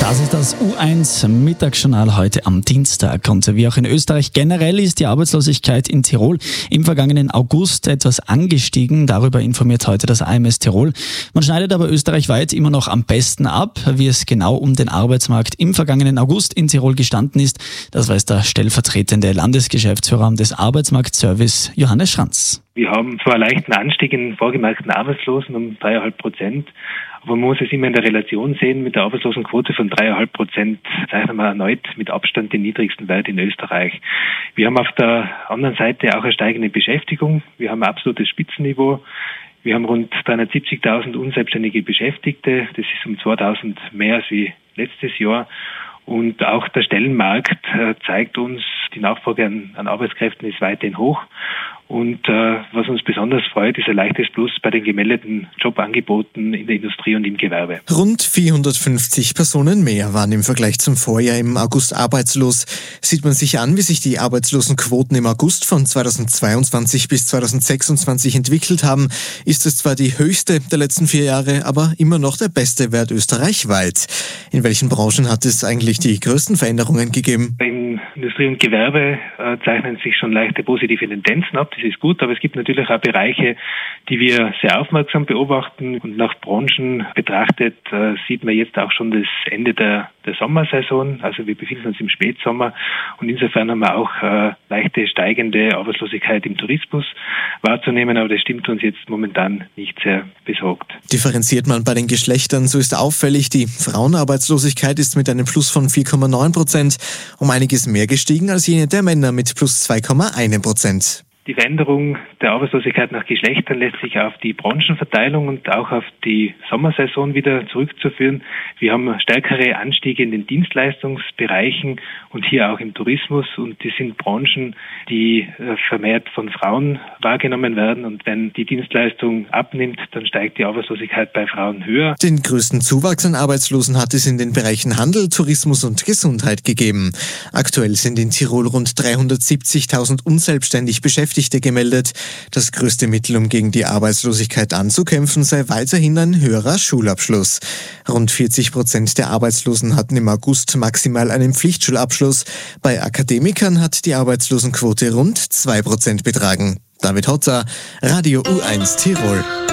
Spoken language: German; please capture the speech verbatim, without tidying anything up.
Das ist das U eins Mittagsjournal heute am Dienstag. Und wie auch in Österreich generell ist die Arbeitslosigkeit in Tirol im vergangenen August etwas angestiegen. Darüber informiert heute das A M S Tirol. Man schneidet aber österreichweit immer noch am besten ab. Wie es genau um den Arbeitsmarkt im vergangenen August in Tirol gestanden ist, das weiß der stellvertretende Landesgeschäftsführer des Arbeitsmarktservice Johannes Schranz. Wir haben zwar einen leichten Anstieg in vorgemerkten Arbeitslosen um dreieinhalb Prozent, aber man muss es immer in der Relation sehen. Mit der Arbeitslosenquote von dreieinhalb Prozent zeichnen wir erneut mit Abstand den niedrigsten Wert in Österreich. Wir haben auf der anderen Seite auch eine steigende Beschäftigung. Wir haben ein absolutes Spitzenniveau. Wir haben rund dreihundertsiebzigtausend unselbstständige Beschäftigte. Das ist um zweitausend mehr als wie letztes Jahr. Und auch der Stellenmarkt äh, zeigt uns, die Nachfrage an, an Arbeitskräften ist weiterhin hoch. Und äh, was uns besonders freut, ist ein leichtes Plus bei den gemeldeten Jobangeboten in der Industrie und im Gewerbe. Rund vierhundertfünfzig Personen mehr waren im Vergleich zum Vorjahr im August arbeitslos. Sieht man sich an, wie sich die Arbeitslosenquoten im August von zweitausendzweiundzwanzig bis zweitausendsechsundzwanzig entwickelt haben, ist es zwar die höchste der letzten vier Jahre, aber immer noch der beste Wert österreichweit. In welchen Branchen hat es eigentlich die größten Veränderungen gegeben? In Industrie und Gewerbe äh, zeichnen sich schon leichte positive Tendenzen ab. Das ist gut, aber es gibt natürlich auch Bereiche, die wir sehr aufmerksam beobachten. Und nach Branchen betrachtet äh, sieht man jetzt auch schon das Ende der, der Sommersaison. Also wir befinden uns im Spätsommer und insofern haben wir auch äh, leichte steigende Arbeitslosigkeit im Tourismus wahrzunehmen, aber das stimmt uns jetzt momentan nicht sehr besorgt. Differenziert man bei den Geschlechtern, so ist auffällig, die Frauenarbeitslosigkeit ist mit einem Plus von vier Komma neun Prozent um einiges mehr gestiegen als jene der Männer mit plus zwei Komma eins Prozent. Die Veränderung der Arbeitslosigkeit nach Geschlechtern lässt sich auf die Branchenverteilung und auch auf die Sommersaison wieder zurückzuführen. Wir haben stärkere Anstiege in den Dienstleistungsbereichen und hier auch im Tourismus. Und das sind Branchen, die vermehrt von Frauen wahrgenommen werden. Und wenn die Dienstleistung abnimmt, dann steigt die Arbeitslosigkeit bei Frauen höher. Den größten Zuwachs an Arbeitslosen hat es in den Bereichen Handel, Tourismus und Gesundheit gegeben. Aktuell sind in Tirol rund dreihundertsiebzigtausend unselbstständig Beschäftigte gemeldet. Das größte Mittel, um gegen die Arbeitslosigkeit anzukämpfen, sei weiterhin ein höherer Schulabschluss. Rund vierzig Prozent der Arbeitslosen hatten im August maximal einen Pflichtschulabschluss. Bei Akademikern hat die Arbeitslosenquote rund zwei Prozent betragen. David Hotzer, Radio U eins Tirol.